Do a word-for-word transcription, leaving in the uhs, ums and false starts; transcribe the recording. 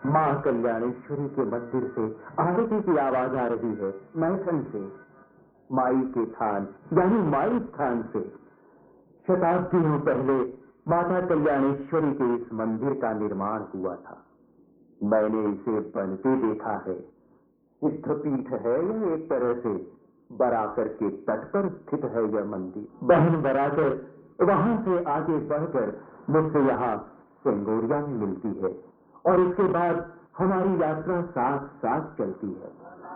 माँ कल्याणेश्वरी के मंदिर से आरती की आवाज आ रही है, मैथन से, माई के थान यानी माई स्थान से। शताब्दियों पहले माता कल्याणेश्वरी के इस मंदिर का निर्माण हुआ था। मैंने इसे बनते देखा है। सिद्धपीठ है यह, एक तरह से बराकर के तट पर स्थित है यह मंदिर। बहन बराकर वहां से आगे बढ़कर मुझसे यहाँ सेंगोरिया में मिलती है और इसके बाद हमारी यात्रा साथ साथ चलती है।